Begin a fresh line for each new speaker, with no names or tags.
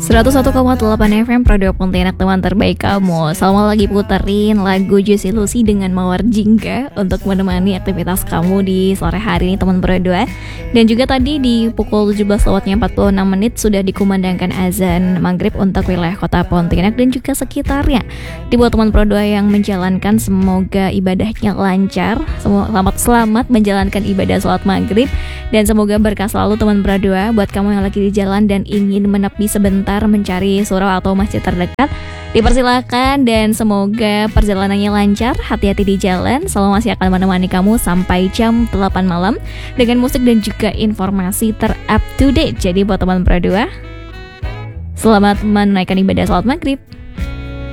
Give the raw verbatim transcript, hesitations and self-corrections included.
seratus satu koma delapan F M Pro dua Pontianak, teman terbaik kamu. Salma lagi puterin lagu Juicy Lucy dengan Mawar Jingga untuk menemani aktivitas kamu di sore hari ini, teman Pro dua. Dan juga tadi di pukul tujuh belas lewatnya empat puluh enam menit sudah dikumandangkan azan maghrib untuk wilayah kota Pontianak dan juga sekitarnya. Dibuat teman Pro dua yang menjalankan, semoga ibadahnya lancar, selamat selamat menjalankan ibadah sholat maghrib, dan semoga berkah selalu teman Pro dua. Buat kamu yang lagi di jalan dan ingin menepi sebentar mencari surau atau masjid terdekat, dipersilakan dan semoga perjalanannya lancar. Hati-hati di jalan. Selalu masih akan menemani kamu sampai jam delapan malam dengan musik dan juga informasi ter-up to date. Jadi buat teman Pro dua, selamat menunaikan ibadah sholat maghrib.